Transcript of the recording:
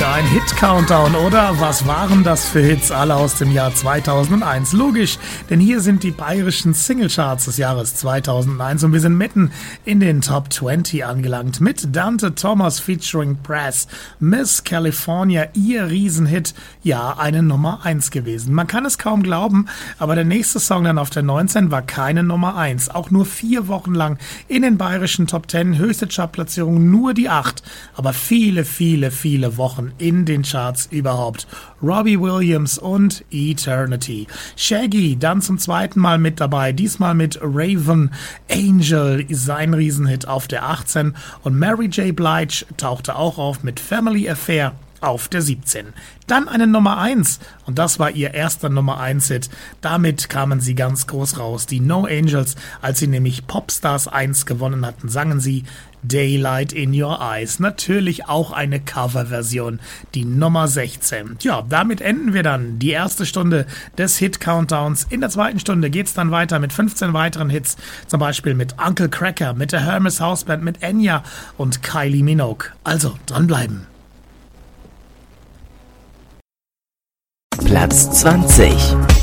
für ein Hit-Countdown, oder? Was waren das für Hits, alle aus dem Jahr 2001? Logisch, denn hier sind die bayerischen Singlecharts des Jahres 2001 und wir sind mitten in den Top 20 angelangt mit Dante Thomas featuring Press, Miss California, ihr Riesenhit, ja, eine Nummer 1 gewesen. Man kann es kaum glauben, aber der nächste Song dann auf der 19 war keine Nummer 1. Auch nur 4 Wochen lang in den bayerischen Top 10, höchste Chartplatzierung nur die 8, aber viele Wochen in den Charts überhaupt. Robbie Williams und Eternity. Shaggy dann zum zweiten Mal mit dabei, diesmal mit Raven Angel, sein Riesenhit auf der 18 und Mary J. Blige tauchte auch auf mit Family Affair auf der 17. Dann eine Nummer 1 und das war ihr erster Nummer 1 Hit. Damit kamen sie ganz groß raus. Die No Angels, als sie nämlich Popstars 1 gewonnen hatten, sangen sie Daylight in Your Eyes. Natürlich auch eine Coverversion, die Nummer 16. Ja, damit enden wir dann die erste Stunde des Hit-Countdowns. In der zweiten Stunde geht's dann weiter mit 15 weiteren Hits, zum Beispiel mit Uncle Cracker, mit der Hermes Houseband, mit Enya und Kylie Minogue. Also, dranbleiben. Platz 20.